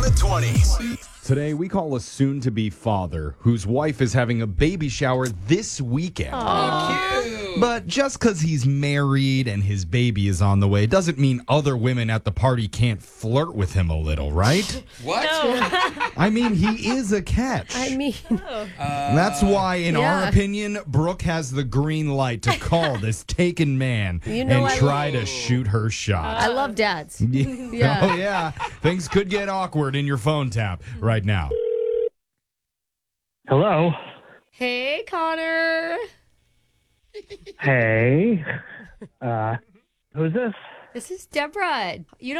the 20s. Today, we call a soon-to-be father whose wife is having a baby shower this weekend. But just because he's married and his baby is on the way doesn't mean other women at the party can't flirt with him a little, right? What? I mean, he is a catch. That's why, in our opinion, Brooke has the green light to call this taken man and try to shoot her shot. I love dads. Oh, yeah. Things could get awkward in your phone tap right now. Hello. Hey, Connor. Hey. Who's this? This is Deborah. You